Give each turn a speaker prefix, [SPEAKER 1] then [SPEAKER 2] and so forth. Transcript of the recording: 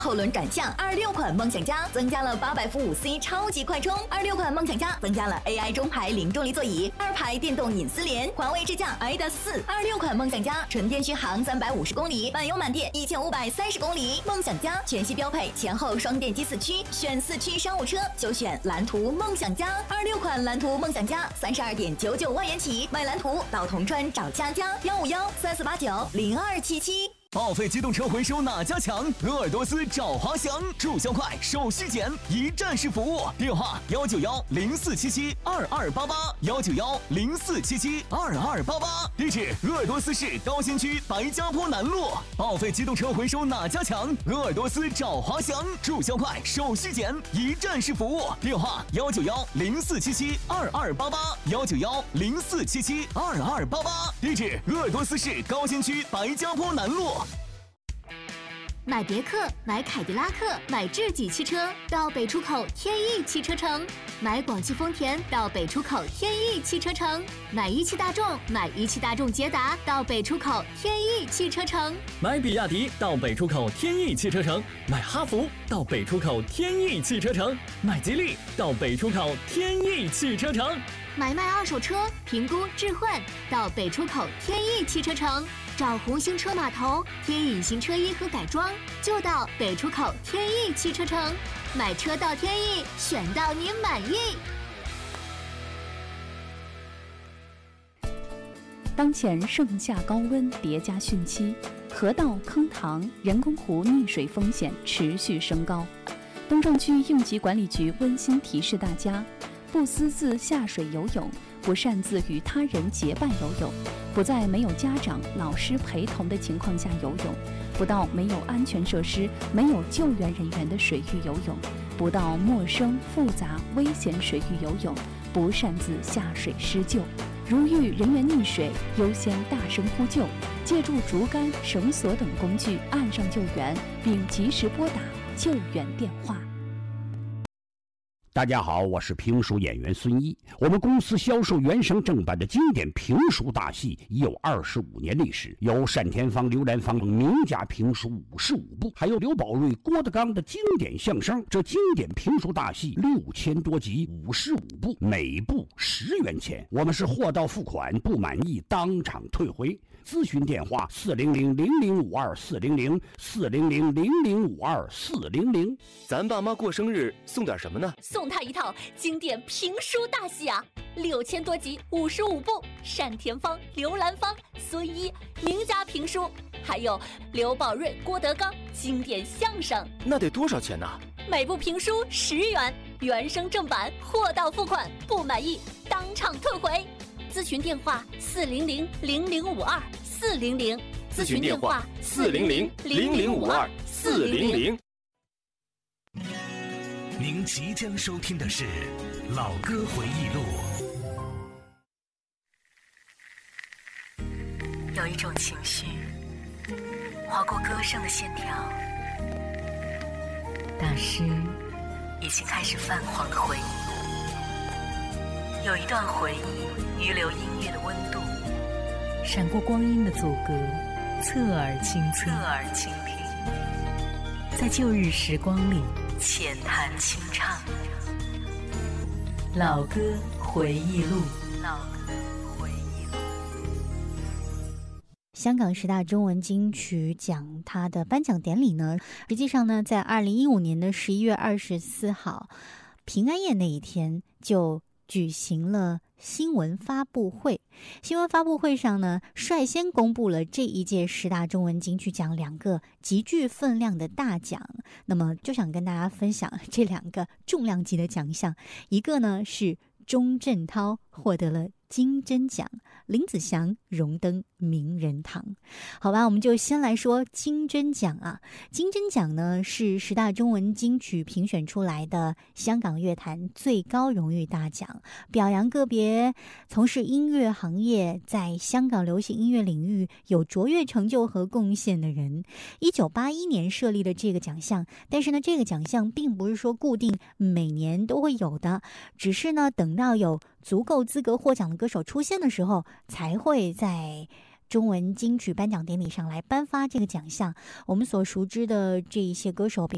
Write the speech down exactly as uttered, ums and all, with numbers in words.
[SPEAKER 1] 后轮转向，二六款梦想家增加了八百伏五 C 超级快充，二六款梦想家增加了 A I 中排零重力座椅，二排电动隐私联，环卫支架 I D A 四，二六款梦想家纯电续航三百五十公里，满油满电一千五百三十公里。梦想家全系标配前后双电机四驱，选四驱商务车就选蓝图梦想家。二六款蓝图梦想家三十二点九九万元起，买蓝图到铜川找佳佳，幺五幺三四八九零二七七。
[SPEAKER 2] 报废机动车回收哪家强？鄂尔多斯找华翔，注销快，手续简，一站式服务。电话幺九幺零四七七二二八八幺九幺零四七七二二八八。地址：鄂尔多斯市高新区白家坡南路。报废机动车回收哪家强？鄂尔多斯找华翔，注销快，手续简，一站式服务。电话幺九幺零四七七二二八八幺九幺零四七七二二八八。地址：鄂尔多斯市高新区白家坡南路。
[SPEAKER 3] 买别克、买凯迪拉克、买智己汽车到北出口天翼汽车城，买广汽丰田到北出口天翼汽车城，买一汽大众、买一汽大众捷达到北出口天翼汽车城，
[SPEAKER 4] 买比亚迪到北出口天翼汽车城，买哈弗到北出口天翼汽车城，买吉利到北出口天翼汽车城，
[SPEAKER 3] 买卖二手车评估置换到北出口天翼汽车城。找红星车码头添隐形车衣和改装，就到北出口天翼汽车城。买车到天翼，选到您满意。
[SPEAKER 5] 当前盛夏高温叠加汛期，河道、坑塘、人工湖溺水风险持续升高。东正区应急管理局温馨提示大家：不私自下水游泳，不擅自与他人结伴游泳，不在没有家长、老师陪同的情况下游泳，不到没有安全设施、没有救援人员的水域游泳，不到陌生、复杂、危险水域游泳，不擅自下水施救。如遇人员溺水，优先大声呼救，借助竹竿、绳索等工具岸上救援，并及时拨打救援电话。
[SPEAKER 6] 大家好，我是评书演员孙一。我们公司销售原声正版的经典评书大戏已有二十五年历史，有单田芳、刘兰芳等名家评书五十五部，还有刘宝瑞、郭德纲的经典相声。这经典评书大戏六千多集，五十五部，每部十元钱。我们是货到付款，不满意当场退回。咨询电话：四零零零零五二四零零四零零零零五二四零零。
[SPEAKER 7] 咱爸妈过生日送点什么呢？
[SPEAKER 8] 送他一套经典评书大戏啊，六千多集，五十五部，单田芳、刘兰芳、孙一名家评书，还有刘宝瑞、郭德纲经典相声。
[SPEAKER 7] 那得多少钱呢？
[SPEAKER 8] 每部评书十元，原声正版，货到付款，不满意当场退回。咨询电话：四零零零零五二四零零。
[SPEAKER 7] 咨询电话：四零零零零五二四零零。
[SPEAKER 9] 您即将收听的是《老歌回忆录》。
[SPEAKER 10] 有一种情绪划过歌声的线条，大师已经开始泛黄的回忆。有一段回忆预留音乐的温度，闪过光阴的阻隔，侧耳倾听，侧耳倾听，在旧日时光里浅谈清唱。老歌回忆录，老歌回忆录。
[SPEAKER 11] 香港十大中文金曲奖它的颁奖典礼呢，实际上呢，在二零一五年的十一月二十四号平安夜那一天就举行了新闻发布会。新闻发布会上呢，率先公布了这一届十大中文金曲奖两个极具分量的大奖。那么就想跟大家分享这两个重量级的奖项，一个呢是钟镇涛获得了金针奖，林子祥荣登名人堂。好吧，我们就先来说金针奖啊。金针奖呢是十大中文金曲评选出来的香港乐坛最高荣誉大奖，表扬个别从事音乐行业在香港流行音乐领域有卓越成就和贡献的人。一九八一年设立了这个奖项，但是呢，这个奖项并不是说固定每年都会有的，只是呢，等到有足够资格获奖的歌手出现的时候，才会在中文金曲颁奖典礼上来颁发这个奖项。我们所熟知的这一些歌手，比